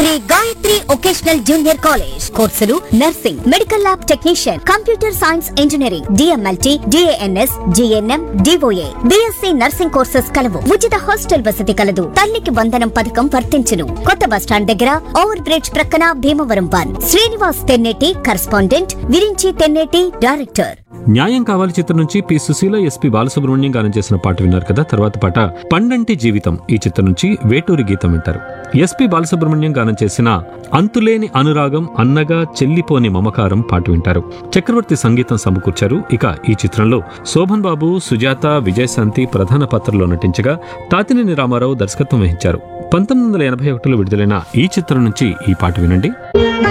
Shri Gayatri vocational junior college. కోర్సులు nursing, medical lab technician, computer science engineering, DMLT, DNS, GNM, DOA, BSc nursing courses కలవు. ఉచిత hostel వసతి కలదు. తల్లికి వందనం పథకం వర్తించును. కొత్త బస్టాండ్ దగ్గర ఓవర్ బ్రిడ్జ్ ప్రక్కన భీమవరం 1. Srinivas Tenneti correspondent, Virinchi Tenneti director. న్యాయం కావాలి చిత్రం నుంచి పి సుశీల, ఎస్పి బాలసుబ్రహ్మణ్యం గానం చేసిన పాట విన్నారు కదా. తర్వాత పాట పండంటి జీవితం ఈ చిత్రం నుంచి వేటూరి గీతం వింటారు. ఎస్పి బాలసుబ్రహ్మణ్యం గానం చేసిన అంతులేని అనురాగం, అన్నగా చెల్లిపోని మమకారం పాట వింటారు. చక్రవర్తి సంగీతం సమకూర్చారు. ఇక ఈ చిత్రంలో శోభన్ బాబు, సుజాత, విజయశాంతి ప్రధాన పాత్రలో నటించగా తాతినేని రామారావు దర్శకత్వం వహించారు. 1981లో విడుదలైన ఈ చిత్రం నుంచి ఈ పాట వినండి.